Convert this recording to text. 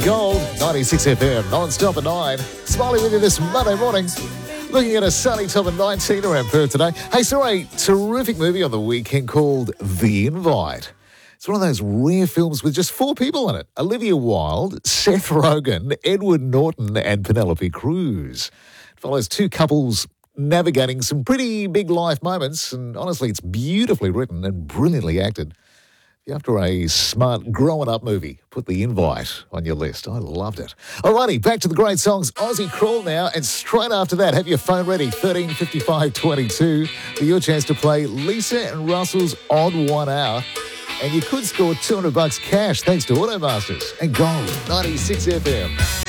Gold, 96 FM, non-stop at 9. Smiling with you this Monday morning. Looking at a sunny top of 19 around Perth today. Hey, saw a terrific movie on the weekend called The Invite. It's one of those rare films with just 4 people in it. Olivia Wilde, Seth Rogen, Edward Norton and Penelope Cruz. It follows 2 couples navigating some pretty big life moments, and honestly, it's beautifully written and brilliantly acted. If you're after a smart growing-up movie, put The Invite on your list. I loved it. Alrighty, back to the great songs. Aussie Crawl now, and straight after that, have your phone ready, 13 55 22, for your chance to play Lisa and Russell's Odd 1 Hour. And you could score $200 cash thanks to Automasters and Gold, 96 FM.